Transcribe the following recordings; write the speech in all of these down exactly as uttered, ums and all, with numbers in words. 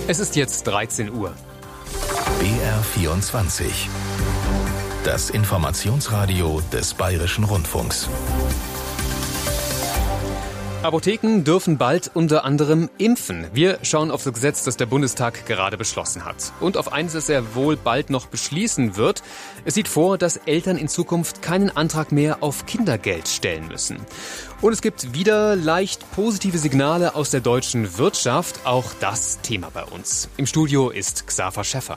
Es ist jetzt dreizehn Uhr. B R vierundzwanzig. Das Informationsradio des Bayerischen Rundfunks. Apotheken dürfen bald unter anderem impfen. Wir schauen auf das Gesetz, das der Bundestag gerade beschlossen hat. Und auf eines, das er wohl bald noch beschließen wird. Es sieht vor, dass Eltern in Zukunft keinen Antrag mehr auf Kindergeld stellen müssen. Und es gibt wieder leicht positive Signale aus der deutschen Wirtschaft. Auch das Thema bei uns. Im Studio ist Xaver Schäffer.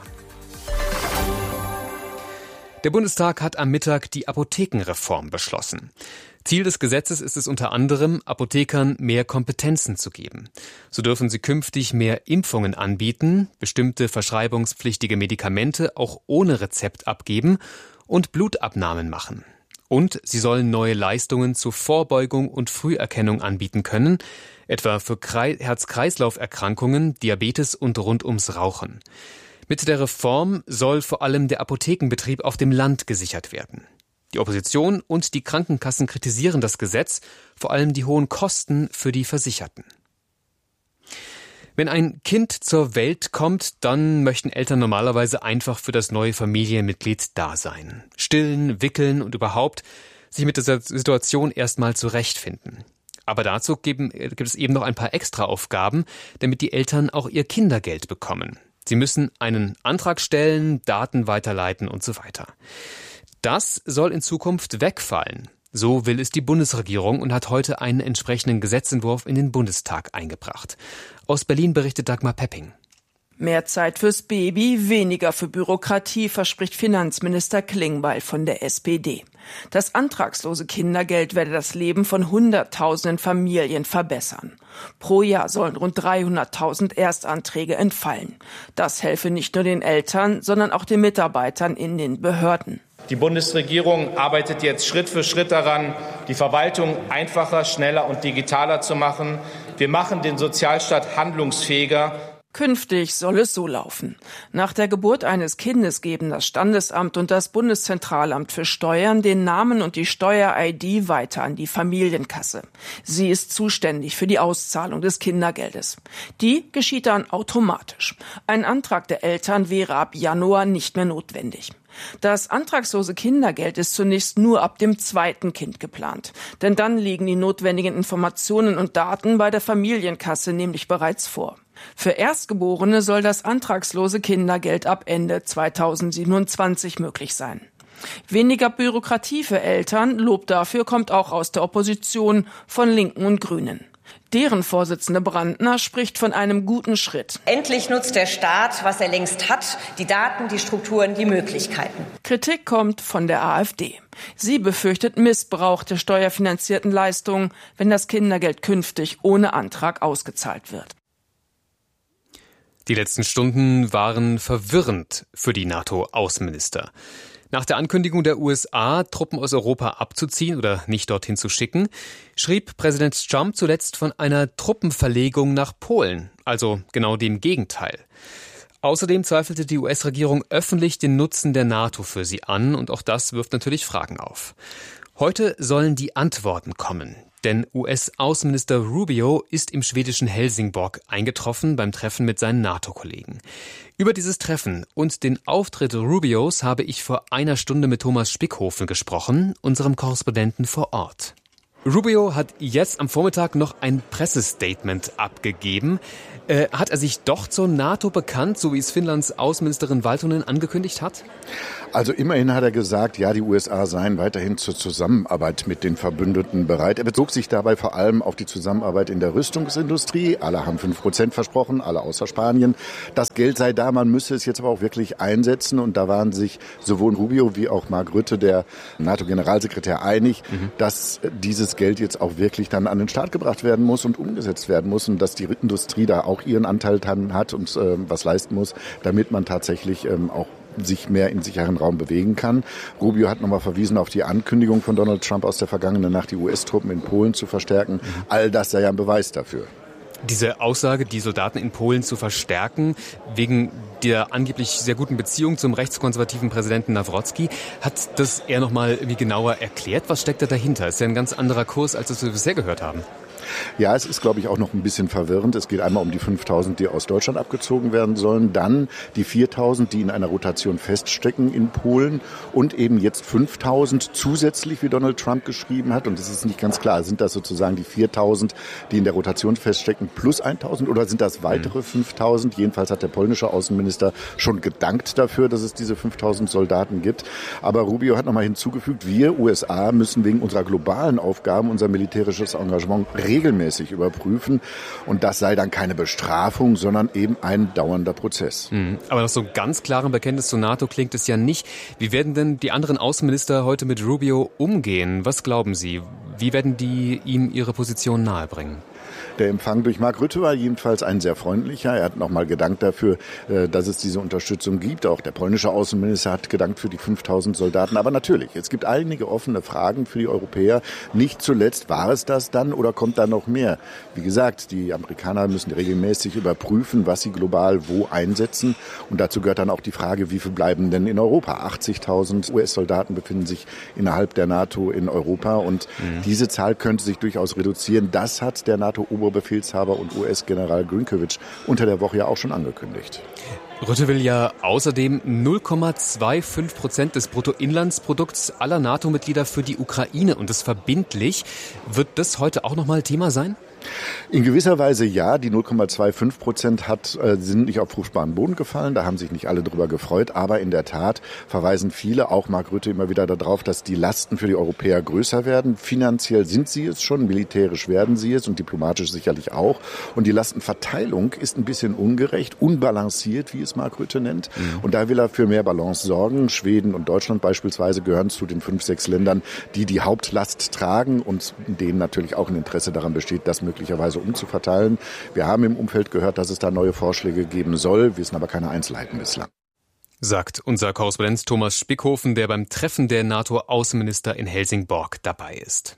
Der Bundestag hat am Mittag die Apothekenreform beschlossen. Ziel des Gesetzes ist es unter anderem, Apothekern mehr Kompetenzen zu geben. So dürfen sie künftig mehr Impfungen anbieten, bestimmte verschreibungspflichtige Medikamente auch ohne Rezept abgeben und Blutabnahmen machen. Und sie sollen neue Leistungen zur Vorbeugung und Früherkennung anbieten können, etwa für Herz-Kreislauf-Erkrankungen, Diabetes und rund ums Rauchen. Mit der Reform soll vor allem der Apothekenbetrieb auf dem Land gesichert werden. Die Opposition und die Krankenkassen kritisieren das Gesetz, vor allem die hohen Kosten für die Versicherten. Wenn ein Kind zur Welt kommt, dann möchten Eltern normalerweise einfach für das neue Familienmitglied da sein. Stillen, wickeln und überhaupt sich mit dieser Situation erstmal zurechtfinden. Aber dazu geben, gibt es eben noch ein paar Extraaufgaben, damit die Eltern auch ihr Kindergeld bekommen. Sie müssen einen Antrag stellen, Daten weiterleiten und so weiter. Das soll in Zukunft wegfallen. So will es die Bundesregierung und hat heute einen entsprechenden Gesetzentwurf in den Bundestag eingebracht. Aus Berlin berichtet Dagmar Pepping. Mehr Zeit fürs Baby, weniger für Bürokratie, verspricht Finanzminister Klingbeil von der S P D. Das antragslose Kindergeld werde das Leben von Hunderttausenden Familien verbessern. Pro Jahr sollen rund dreihunderttausend Erstanträge entfallen. Das helfe nicht nur den Eltern, sondern auch den Mitarbeitern in den Behörden. Die Bundesregierung arbeitet jetzt Schritt für Schritt daran, die Verwaltung einfacher, schneller und digitaler zu machen. Wir machen den Sozialstaat handlungsfähiger. Künftig soll es so laufen. Nach der Geburt eines Kindes geben das Standesamt und das Bundeszentralamt für Steuern den Namen und die Steuer-I D weiter an die Familienkasse. Sie ist zuständig für die Auszahlung des Kindergeldes. Die geschieht dann automatisch. Ein Antrag der Eltern wäre ab Januar nicht mehr notwendig. Das antragslose Kindergeld ist zunächst nur ab dem zweiten Kind geplant. Denn dann liegen die notwendigen Informationen und Daten bei der Familienkasse nämlich bereits vor. Für Erstgeborene soll das antragslose Kindergeld ab Ende zweitausendsiebenundzwanzig möglich sein. Weniger Bürokratie für Eltern, Lob dafür kommt auch aus der Opposition von Linken und Grünen. Deren Vorsitzende Brandner spricht von einem guten Schritt. Endlich nutzt der Staat, was er längst hat, die Daten, die Strukturen, die Möglichkeiten. Kritik kommt von der AfD. Sie befürchtet Missbrauch der steuerfinanzierten Leistungen, wenn das Kindergeld künftig ohne Antrag ausgezahlt wird. Die letzten Stunden waren verwirrend für die NATO-Außenminister. Nach der Ankündigung der U S A, Truppen aus Europa abzuziehen oder nicht dorthin zu schicken, schrieb Präsident Trump zuletzt von einer Truppenverlegung nach Polen, also genau dem Gegenteil. Außerdem zweifelte die U S-Regierung öffentlich den Nutzen der NATO für sie an und auch das wirft natürlich Fragen auf. Heute sollen die Antworten kommen. Denn U S-Außenminister Rubio ist im schwedischen Helsingborg eingetroffen beim Treffen mit seinen NATO-Kollegen. Über dieses Treffen und den Auftritt Rubios habe ich vor einer Stunde mit Thomas Spickhofen gesprochen, unserem Korrespondenten vor Ort. Rubio hat jetzt am Vormittag noch ein Pressestatement abgegeben. Äh, hat er sich doch zur NATO bekannt, so wie es Finnlands Außenministerin Valtonen angekündigt hat? Also immerhin hat er gesagt, ja, die U S A seien weiterhin zur Zusammenarbeit mit den Verbündeten bereit. Er bezog sich dabei vor allem auf die Zusammenarbeit in der Rüstungsindustrie. Alle haben fünf Prozent versprochen, alle außer Spanien. Das Geld sei da, man müsse es jetzt aber auch wirklich einsetzen. Und da waren sich sowohl Rubio wie auch Mark Rutte, der NATO-Generalsekretär, einig, mhm. dass dieses Geld jetzt auch wirklich dann an den Start gebracht werden muss und umgesetzt werden muss und dass die Industrie da auch ihren Anteil dran hat und äh, was leisten muss, damit man tatsächlich ähm, auch sich mehr in sicheren Raum bewegen kann. Rubio hat nochmal verwiesen auf die Ankündigung von Donald Trump aus der vergangenen Nacht, die U S-Truppen in Polen zu verstärken. Mhm. All das sei ja ein Beweis dafür. Diese Aussage, die Soldaten in Polen zu verstärken, wegen der angeblich sehr guten Beziehung zum rechtskonservativen Präsidenten Nawrocki, hat das er nochmal irgendwie genauer erklärt? Was steckt da dahinter? Ist ja ein ganz anderer Kurs, als das wir bisher gehört haben. Ja, es ist, glaube ich, auch noch ein bisschen verwirrend. Es geht einmal um die fünftausend, die aus Deutschland abgezogen werden sollen, dann die viertausend, die in einer Rotation feststecken in Polen und eben jetzt fünftausend zusätzlich, wie Donald Trump geschrieben hat. Und es ist nicht ganz klar, sind das sozusagen die viertausend, die in der Rotation feststecken, plus eintausend oder sind das weitere fünftausend? Jedenfalls hat der polnische Außenminister schon gedankt dafür, dass es diese fünftausend Soldaten gibt. Aber Rubio hat nochmal hinzugefügt, wir U S A müssen wegen unserer globalen Aufgaben unser militärisches Engagement regelmäßig überprüfen. Und das sei dann keine Bestrafung, sondern eben ein dauernder Prozess. Mhm. Aber nach so einem ganz klaren Bekenntnis zur NATO klingt es ja nicht. Wie werden denn die anderen Außenminister heute mit Rubio umgehen? Was glauben Sie? Wie werden die ihm ihre Position nahebringen? Der Empfang durch Mark Rutte war jedenfalls ein sehr freundlicher. Er hat nochmal gedankt dafür, dass es diese Unterstützung gibt. Auch der polnische Außenminister hat gedankt für die fünftausend Soldaten. Aber natürlich, es gibt einige offene Fragen für die Europäer. Nicht zuletzt, war es das dann oder kommt da noch mehr? Wie gesagt, die Amerikaner müssen regelmäßig überprüfen, was sie global wo einsetzen. Und dazu gehört dann auch die Frage, wie viel bleiben denn in Europa? achtzigtausend U S-Soldaten befinden sich innerhalb der NATO in Europa. Und mhm. diese Zahl könnte sich durchaus reduzieren. Das hat der NATO-Oberbefehlshaber und U S-General Grinkovich unter der Woche ja auch schon angekündigt. Rutte will ja außerdem null Komma fünfundzwanzig Prozent des Bruttoinlandsprodukts aller NATO-Mitglieder für die Ukraine und das verbindlich. Wird das heute auch nochmal Thema sein? In gewisser Weise ja. Die null Komma fünfundzwanzig Prozent hat, äh, sind nicht auf fruchtbaren Boden gefallen. Da haben sich nicht alle drüber gefreut. Aber in der Tat verweisen viele, auch Mark Rutte, immer wieder darauf, dass die Lasten für die Europäer größer werden. Finanziell sind sie es schon, militärisch werden sie es und diplomatisch sicherlich auch. Und die Lastenverteilung ist ein bisschen ungerecht, unbalanciert, wie es Mark Rutte nennt. Mhm. Und da will er für mehr Balance sorgen. Schweden und Deutschland beispielsweise gehören zu den fünf, sechs Ländern, die die Hauptlast tragen und denen natürlich auch ein Interesse daran besteht, das möglicherweise umzuverteilen. Wir haben im Umfeld gehört, dass es da neue Vorschläge geben soll, wissen aber keine Einzelheiten bislang. Sagt unser Korrespondent Thomas Spickhofen, der beim Treffen der NATO-Außenminister in Helsingborg dabei ist.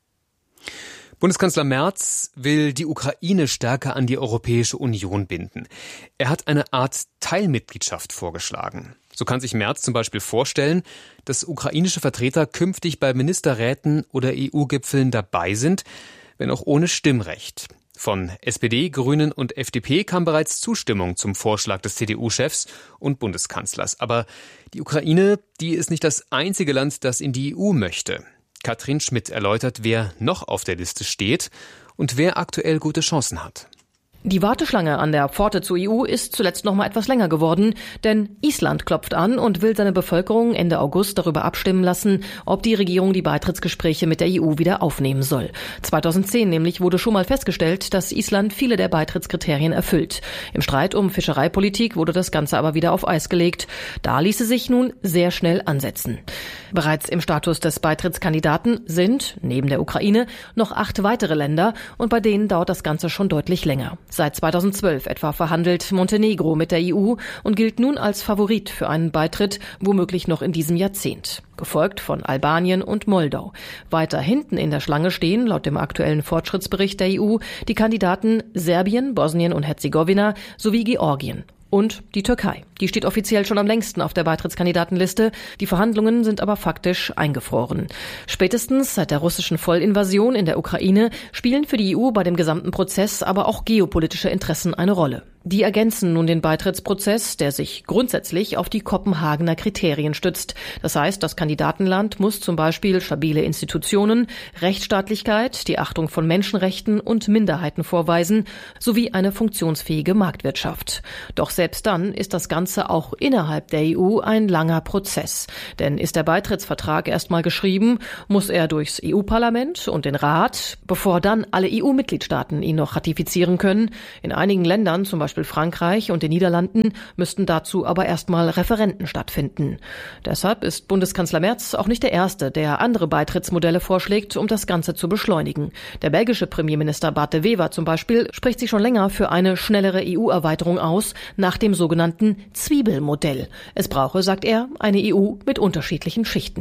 Bundeskanzler Merz will die Ukraine stärker an die Europäische Union binden. Er hat eine Art Teilmitgliedschaft vorgeschlagen. So kann sich Merz zum Beispiel vorstellen, dass ukrainische Vertreter künftig bei Ministerräten oder E U-Gipfeln dabei sind, wenn auch ohne Stimmrecht. Von S P D, Grünen und F D P kam bereits Zustimmung zum Vorschlag des C D U-Chefs und Bundeskanzlers. Aber die Ukraine, die ist nicht das einzige Land, das in die E U möchte. Katrin Schmidt erläutert, wer noch auf der Liste steht und wer aktuell gute Chancen hat. Die Warteschlange an der Pforte zur E U ist zuletzt noch mal etwas länger geworden, denn Island klopft an und will seine Bevölkerung Ende August darüber abstimmen lassen, ob die Regierung die Beitrittsgespräche mit der E U wieder aufnehmen soll. zweitausendzehn nämlich wurde schon mal festgestellt, dass Island viele der Beitrittskriterien erfüllt. Im Streit um Fischereipolitik wurde das Ganze aber wieder auf Eis gelegt. Da ließe sich nun sehr schnell ansetzen. Bereits im Status des Beitrittskandidaten sind, neben der Ukraine, noch acht weitere Länder und bei denen dauert das Ganze schon deutlich länger. Seit zweitausendzwölf etwa verhandelt Montenegro mit der E U und gilt nun als Favorit für einen Beitritt, womöglich noch in diesem Jahrzehnt. Gefolgt von Albanien und Moldau. Weiter hinten in der Schlange stehen, laut dem aktuellen Fortschrittsbericht der E U, die Kandidaten Serbien, Bosnien und Herzegowina sowie Georgien. Und die Türkei. Die steht offiziell schon am längsten auf der Beitrittskandidatenliste. Die Verhandlungen sind aber faktisch eingefroren. Spätestens seit der russischen Vollinvasion in der Ukraine spielen für die E U bei dem gesamten Prozess aber auch geopolitische Interessen eine Rolle. Die ergänzen nun den Beitrittsprozess, der sich grundsätzlich auf die Kopenhagener Kriterien stützt. Das heißt, das Kandidatenland muss zum Beispiel stabile Institutionen, Rechtsstaatlichkeit, die Achtung von Menschenrechten und Minderheiten vorweisen, sowie eine funktionsfähige Marktwirtschaft. Doch selbst dann ist das Ganze auch innerhalb der E U ein langer Prozess. Denn ist der Beitrittsvertrag erstmal geschrieben, muss er durchs E U-Parlament und den Rat, bevor dann alle E U-Mitgliedstaaten ihn noch ratifizieren können. In einigen Ländern, zum Beispiel Frankreich und den Niederlanden, müssten dazu aber erstmal Referenden stattfinden. Deshalb ist Bundeskanzler Merz auch nicht der Erste, der andere Beitrittsmodelle vorschlägt, um das Ganze zu beschleunigen. Der belgische Premierminister Bart de Wever zum Beispiel spricht sich schon länger für eine schnellere E U-Erweiterung aus, nach dem sogenannten Zwiebelmodell. Es brauche, sagt er, eine E U mit unterschiedlichen Schichten.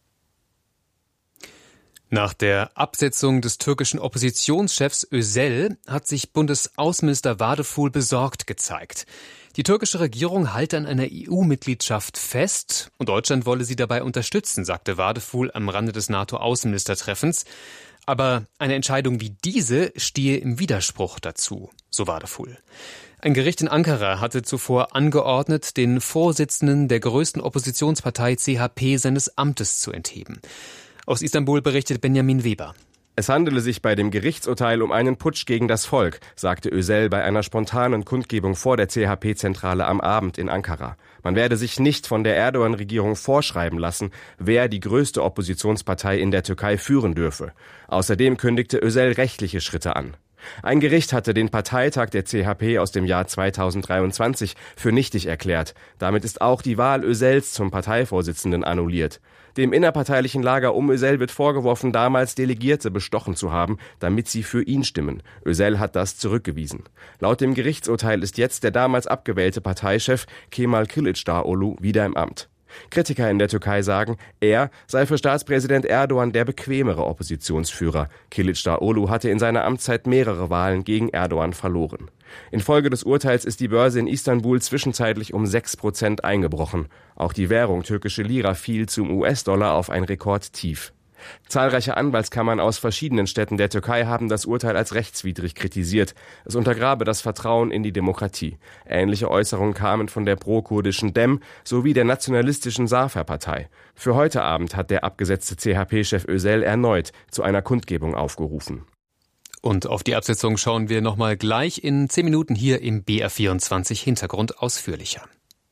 Nach der Absetzung des türkischen Oppositionschefs Özel hat sich Bundesaußenminister Vadeful besorgt gezeigt. Die türkische Regierung halte an einer E U-Mitgliedschaft fest und Deutschland wolle sie dabei unterstützen, sagte Vadeful am Rande des NATO-Außenministertreffens. Aber eine Entscheidung wie diese stehe im Widerspruch dazu, so Vadeful. Ein Gericht in Ankara hatte zuvor angeordnet, den Vorsitzenden der größten Oppositionspartei C H P seines Amtes zu entheben. Aus Istanbul berichtet Benjamin Weber. Es handele sich bei dem Gerichtsurteil um einen Putsch gegen das Volk, sagte Özel bei einer spontanen Kundgebung vor der C H P-Zentrale am Abend in Ankara. Man werde sich nicht von der Erdogan-Regierung vorschreiben lassen, wer die größte Oppositionspartei in der Türkei führen dürfe. Außerdem kündigte Özel rechtliche Schritte an. Ein Gericht hatte den Parteitag der C H P aus dem Jahr zweitausenddreiundzwanzig für nichtig erklärt. Damit ist auch die Wahl Özels zum Parteivorsitzenden annulliert. Dem innerparteilichen Lager um Özel wird vorgeworfen, damals Delegierte bestochen zu haben, damit sie für ihn stimmen. Özel hat das zurückgewiesen. Laut dem Gerichtsurteil ist jetzt der damals abgewählte Parteichef Kemal Kılıçdaroğlu wieder im Amt. Kritiker in der Türkei sagen, er sei für Staatspräsident Erdogan der bequemere Oppositionsführer. Kılıçdaroğlu hatte in seiner Amtszeit mehrere Wahlen gegen Erdogan verloren. Infolge des Urteils ist die Börse in Istanbul zwischenzeitlich um sechs Prozent eingebrochen. Auch die Währung türkische Lira fiel zum U S-Dollar auf ein Rekordtief. Zahlreiche Anwaltskammern aus verschiedenen Städten der Türkei haben das Urteil als rechtswidrig kritisiert. Es untergrabe das Vertrauen in die Demokratie. Ähnliche Äußerungen kamen von der pro-kurdischen Dem sowie der nationalistischen Zafer-Partei. Für heute Abend hat der abgesetzte C H P-Chef Özel erneut zu einer Kundgebung aufgerufen. Und auf die Absetzung schauen wir nochmal gleich in zehn Minuten hier im B R vierundzwanzig Hintergrund ausführlicher.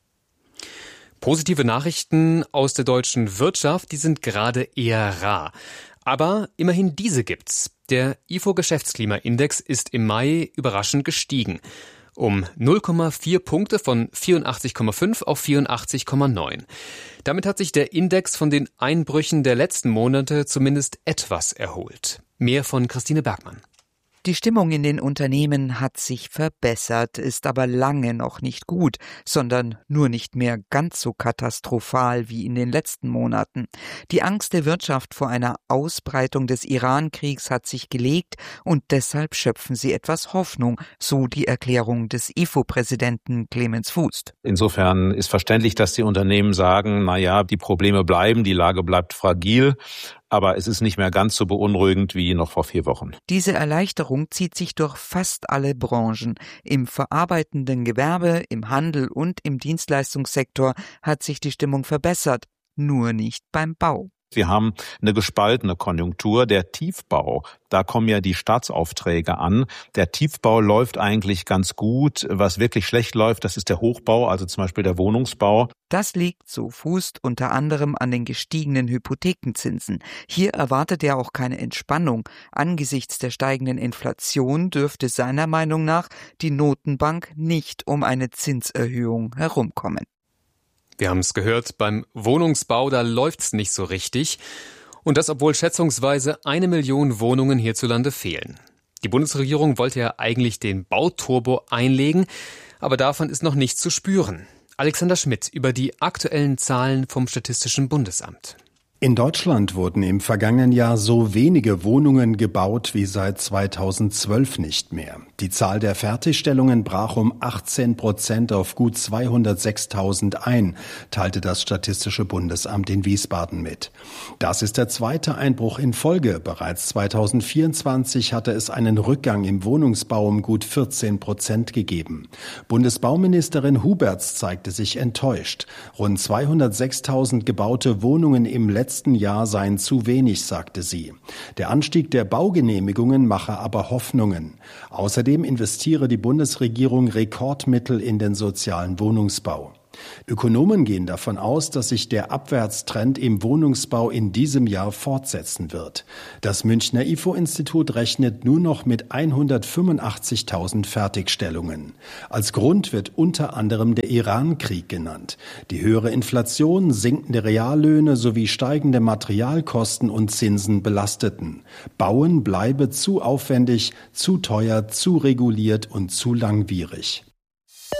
Positive Nachrichten aus der deutschen Wirtschaft, die sind gerade eher rar. Aber immerhin diese gibt's. Der I F O-Geschäftsklimaindex ist im Mai überraschend gestiegen. Um null Komma vier Punkte von vierundachtzig Komma fünf auf vierundachtzig Komma neun. Damit hat sich der Index von den Einbrüchen der letzten Monate zumindest etwas erholt. Mehr von Christine Bergmann. Die Stimmung in den Unternehmen hat sich verbessert, ist aber lange noch nicht gut, sondern nur nicht mehr ganz so katastrophal wie in den letzten Monaten. Die Angst der Wirtschaft vor einer Ausbreitung des Iran-Kriegs hat sich gelegt und deshalb schöpfen sie etwas Hoffnung, so die Erklärung des I F O-Präsidenten Clemens Fuß. Insofern ist verständlich, dass die Unternehmen sagen, na ja, die Probleme bleiben, die Lage bleibt fragil. Aber es ist nicht mehr ganz so beunruhigend wie noch vor vier Wochen. Diese Erleichterung zieht sich durch fast alle Branchen. Im verarbeitenden Gewerbe, im Handel und im Dienstleistungssektor hat sich die Stimmung verbessert, nur nicht beim Bau. Wir haben eine gespaltene Konjunktur. Der Tiefbau, da kommen ja die Staatsaufträge an. Der Tiefbau läuft eigentlich ganz gut. Was wirklich schlecht läuft, das ist der Hochbau, also zum Beispiel der Wohnungsbau. Das liegt, so Fuß, unter anderem an den gestiegenen Hypothekenzinsen. Hier erwartet er auch keine Entspannung. Angesichts der steigenden Inflation dürfte seiner Meinung nach die Notenbank nicht um eine Zinserhöhung herumkommen. Wir haben es gehört, beim Wohnungsbau, da läuft's nicht so richtig. Und das, obwohl schätzungsweise eine Million Wohnungen hierzulande fehlen. Die Bundesregierung wollte ja eigentlich den Bauturbo einlegen, aber davon ist noch nichts zu spüren. Alexander Schmidt über die aktuellen Zahlen vom Statistischen Bundesamt. In Deutschland wurden im vergangenen Jahr so wenige Wohnungen gebaut wie seit zweitausendzwölf nicht mehr. Die Zahl der Fertigstellungen brach um achtzehn Prozent auf gut zweihundertsechstausend ein, teilte das Statistische Bundesamt in Wiesbaden mit. Das ist der zweite Einbruch in Folge. Bereits zweitausendvierundzwanzig hatte es einen Rückgang im Wohnungsbau um gut vierzehn Prozent gegeben. Bundesbauministerin Huberts zeigte sich enttäuscht. Rund zweihundertsechstausend gebaute Wohnungen im letzten letzten Jahr seien zu wenig, sagte sie. Der Anstieg der Baugenehmigungen mache aber Hoffnungen. Außerdem investiere die Bundesregierung Rekordmittel in den sozialen Wohnungsbau. Ökonomen gehen davon aus, dass sich der Abwärtstrend im Wohnungsbau in diesem Jahr fortsetzen wird. Das Münchner I F O-Institut rechnet nur noch mit hundertfünfundachtzigtausend Fertigstellungen. Als Grund wird unter anderem der Iran-Krieg genannt. Die höhere Inflation, sinkende Reallöhne sowie steigende Materialkosten und Zinsen belasteten. Bauen bleibe zu aufwendig, zu teuer, zu reguliert und zu langwierig.